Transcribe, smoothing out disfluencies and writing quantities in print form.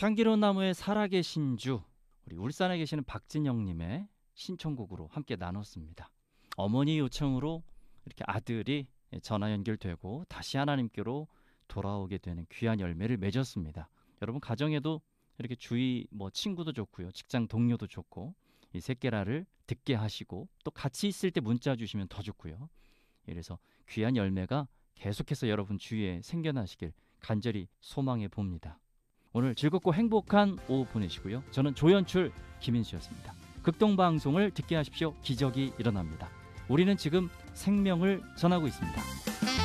향기로운 나무의 살아계신 주, 우리 울산에 계시는 박진영님의 신청곡으로 함께 나눴습니다. 어머니 요청으로 이렇게 아들이 전화 연결되고 다시 하나님께로 돌아오게 되는 귀한 열매를 맺었습니다. 여러분 가정에도 이렇게 주위 친구도 좋고요, 직장 동료도 좋고 이 샛계라를 듣게 하시고 또 같이 있을 때 문자 주시면 더 좋고요. 이래서 귀한 열매가 계속해서 여러분 주위에 생겨나시길 간절히 소망해 봅니다. 오늘 즐겁고 행복한 오후 보내시고요. 저는 조연출 김인수였습니다. 극동방송을 듣게 하십시오. 기적이 일어납니다. 우리는 지금 생명을 전하고 있습니다.